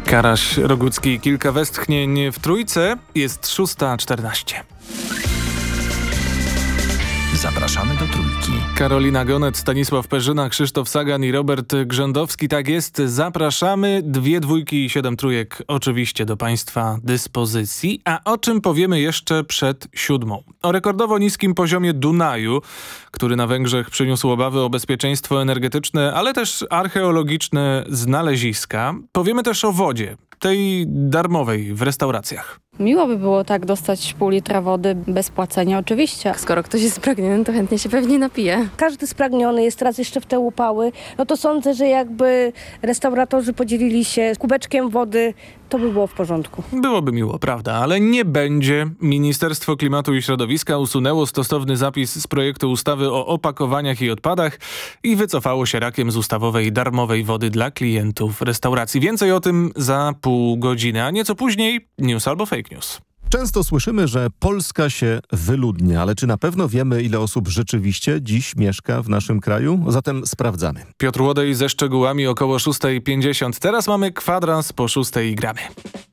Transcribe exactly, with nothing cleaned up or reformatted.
Karaś Rogucki, kilka westchnień w Trójce, jest szósta czternaście. Zapraszamy do Trójki. Karolina Gonet, Stanisław Perzyna, Krzysztof Sagan i Robert Grzędowski. Tak jest, zapraszamy. Dwie dwójki i siedem trójek oczywiście do Państwa dyspozycji. A o czym powiemy jeszcze przed siódmą? O rekordowo niskim poziomie Dunaju, który na Węgrzech przyniósł obawy o bezpieczeństwo energetyczne, ale też archeologiczne znaleziska. Powiemy też o wodzie, tej darmowej w restauracjach. Miło by było tak dostać pół litra wody bez płacenia, oczywiście. Skoro ktoś jest spragniony, to chętnie się pewnie napije. Każdy spragniony jest teraz jeszcze w te upały, no to sądzę, że jakby restauratorzy podzielili się kubeczkiem wody, to by było w porządku. Byłoby miło, prawda, ale nie będzie. Ministerstwo Klimatu i Środowiska usunęło stosowny zapis z projektu ustawy o opakowaniach i odpadach i wycofało się rakiem z ustawowej darmowej wody dla klientów restauracji. Więcej o tym za pół godziny, a nieco później news albo fake news. Często słyszymy, że Polska się wyludnia, ale czy na pewno wiemy, ile osób rzeczywiście dziś mieszka w naszym kraju? Zatem sprawdzamy. Piotr Łodej ze szczegółami około szósta pięćdziesiąt. Teraz mamy kwadrans po szóstej i gramy.